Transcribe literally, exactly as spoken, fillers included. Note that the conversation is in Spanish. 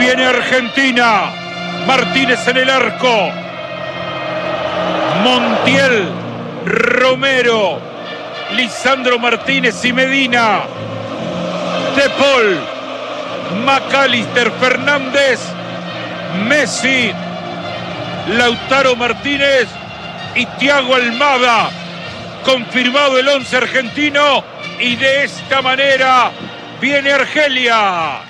Viene Argentina. Martínez en el arco. Montiel, Romero, Lisandro Martínez y Medina. De Paul, McAllister, Fernández, Messi, Lautaro Martínez y Thiago Almada. Confirmado el once argentino y de esta manera viene Argelia.